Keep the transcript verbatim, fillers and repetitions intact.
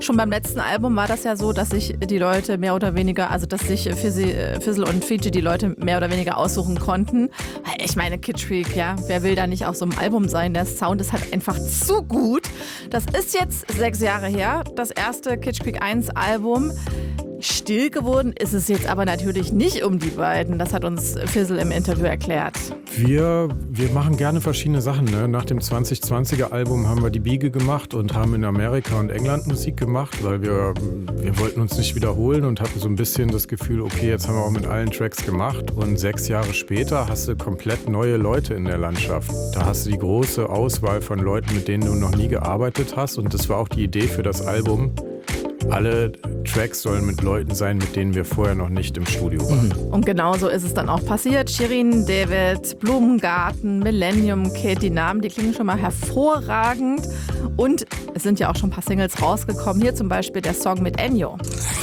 Schon beim letzten Album war das ja so, dass sich die Leute mehr oder weniger, also dass sich Fizzle und Fiji die Leute mehr oder weniger aussuchen konnten. Ich meine, Kitsch Creek, ja, wer will da nicht auf so einem Album sein? Der Sound ist halt einfach zu gut. Das ist jetzt sechs Jahre her, das erste Kitsch Creek eins Album. Still geworden ist es jetzt aber natürlich nicht um die beiden. Das hat uns Fizzle im Interview erklärt. Wir, wir machen gerne verschiedene Sachen. Ne? Nach dem zwanzig zwanziger Album haben wir die Biege gemacht und haben in Amerika und England Musik gemacht, weil wir, wir wollten uns nicht wiederholen und hatten so ein bisschen das Gefühl, okay, jetzt haben wir auch mit allen Tracks gemacht. Und sechs Jahre später hast du komplett neue Leute in der Landschaft. Da hast du die große Auswahl von Leuten, mit denen du noch nie gearbeitet hast. Und das war auch die Idee für das Album. Alle Tracks sollen mit Leuten sein, mit denen wir vorher noch nicht im Studio waren. Und genau so ist es dann auch passiert. Shirin David, Blumengarten, Millennium Kid, die Namen, die klingen schon mal hervorragend. Und es sind ja auch schon ein paar Singles rausgekommen. Hier zum Beispiel der Song mit Ennio.